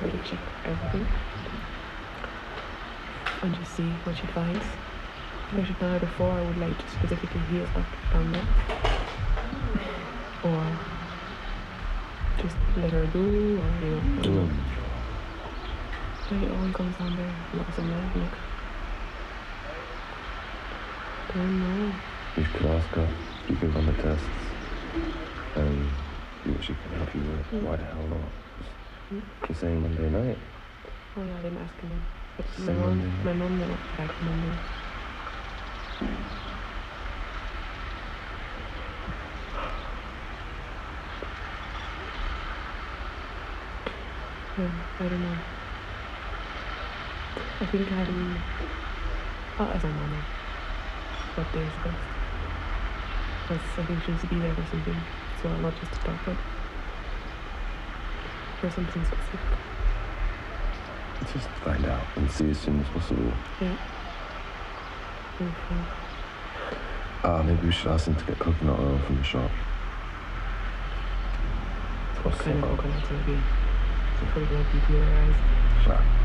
her to check everything and just see what she finds. If she found out before, I would like to specifically hear what's down there. Or just let her go, or you know, I don't know. Like it all comes down there, lots of love, look. Don't know. You could ask her, you can run the tests, and see what she can help you with. Why the hell not? You're saying Monday night? Oh yeah, I didn't ask him. But Say Monday. my mum went back Monday. Yeah, I don't know. I think I'll ask my mama what day is best. Because I think she needs to be there for something. So not just to talk, but for something specific. Just find out and see as soon as possible. Yeah. Okay. Maybe we should ask him to get coconut oil from the shop. What kind of coconut will it be? It's probably going to be deodorized. Sure.